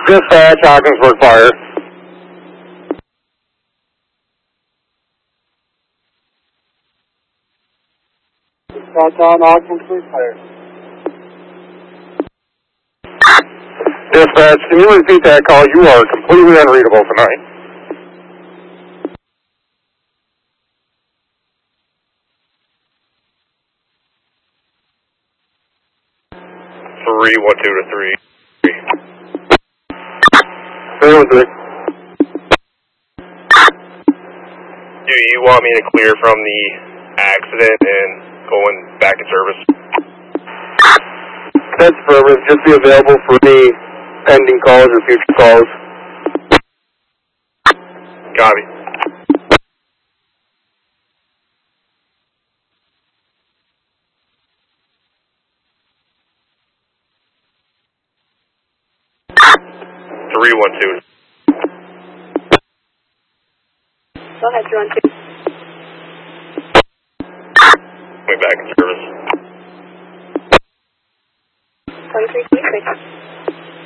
Dispatch, Hawkinsburg Fire. Dispatch on Hawkinsburg Fire. Dispatch, can you repeat that call? You are completely unreadable tonight. Three, 1, 2 to 3. 3 1 3. Do you want me to clear from the accident and going back in service? That's affirmative. Just be available for any pending calls or future calls. Copy. Three, 1, 2. Go ahead, 312. Going back in service. 2326.